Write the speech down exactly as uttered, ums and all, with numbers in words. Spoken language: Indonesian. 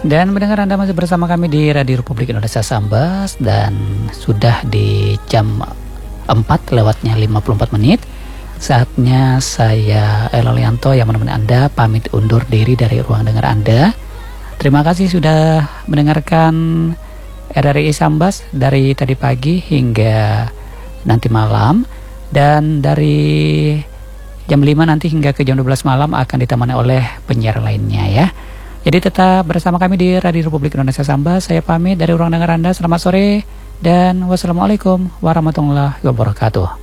Dan mendengar Anda masih bersama kami di Radio Republik Indonesia Sambas. Dan sudah di jam empat lewatnya lima puluh empat menit. Saatnya saya Elo Lianto yang menemani Anda pamit undur diri dari ruang dengar Anda. Terima kasih sudah mendengarkan R R I Sambas dari tadi pagi hingga nanti malam. Dan dari jam lima nanti hingga ke jam dua belas malam akan ditemani oleh penyiar lainnya ya. Jadi tetap bersama kami di Radio Republik Indonesia Sambas. Saya pamit dari ruang dengar Anda. Selamat sore dan wassalamualaikum warahmatullahi wabarakatuh.